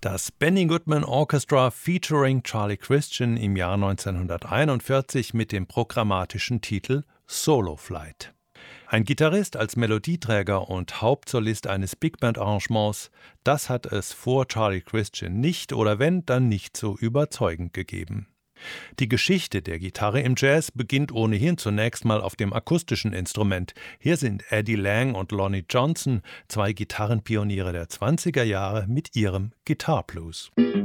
Das Benny Goodman Orchestra featuring Charlie Christian im Jahr 1941 mit dem programmatischen Titel Solo Flight. Ein Gitarrist als Melodieträger und Hauptsolist eines Big-Band-Arrangements, das hat es vor Charlie Christian nicht oder wenn, dann nicht so überzeugend gegeben. Die Geschichte der Gitarre im Jazz beginnt ohnehin zunächst mal auf dem akustischen Instrument. Hier sind Eddie Lang und Lonnie Johnson, zwei Gitarrenpioniere der 20er Jahre mit ihrem Guitar Blues.